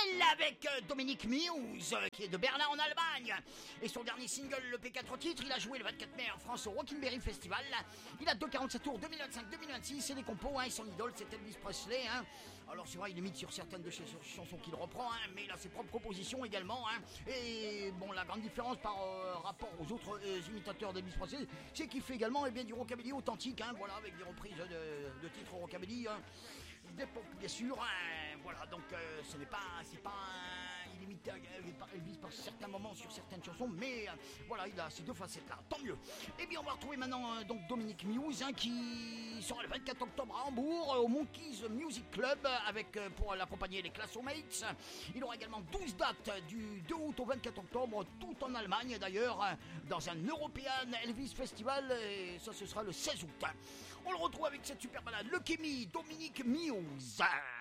avec Dominic Muse, qui est de Berlin en Allemagne. Et son dernier single, le P4 titre, il a joué le 24 mai en France au Rockinberry Festival. Il a 2,47 tours 2025-2026. C'est des compos, et son idole, c'est Elvis Presley. Alors c'est vrai, il imite sur certaines de ses chansons qu'il reprend, mais il a ses propres compositions également. Et bon, la grande différence par rapport aux autres imitateurs d'Elvis Presley, c'est qu'il fait également du rockabilly authentique, voilà, avec des reprises de titres rockabilly. Bien sûr, voilà, donc c'est pas il imite Elvis par certains moments sur certaines chansons, mais voilà, il a ces deux facettes là, tant mieux. Et bien on va retrouver maintenant donc Dominic Muse, qui sera le 24 octobre à Hambourg au Monkeys Music Club avec pour l'accompagner les Classomates. Il aura également 12 dates du 2 août au 24 octobre, tout en Allemagne d'ailleurs, dans un European Elvis Festival, et ça ce sera le 16 août. On le retrouve avec cette super balade, Lucky Me, Dominic Muse.